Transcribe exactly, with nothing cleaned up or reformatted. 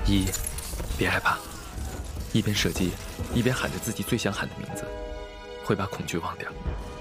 一，别害怕，一边射击，一边喊着自己最想喊的名字，会把恐惧忘掉。